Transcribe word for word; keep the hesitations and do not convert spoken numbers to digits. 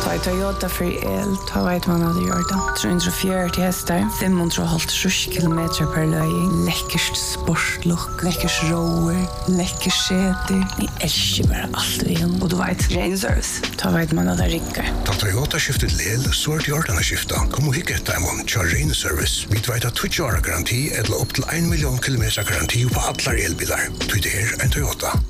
Ta i Toyota för el, ta vet man hade gjort det. trehundrafjøruti hästar, femhundrahalvtrýss kilometer per löjning. Läckert sportlook, läckert rower, läckert seter. Ni älskar bara allt vi har. Och du vet, ren service. Ta vet man hade rinkar. Ta Toyota skiftet lel, så är det gjort att skifta. Kom och hicka ett demon, kör ren service. Vi vet att tjugo år garanti eller upp till en miljon kilometer garanti på alla elbilar. Du det är en Toyota.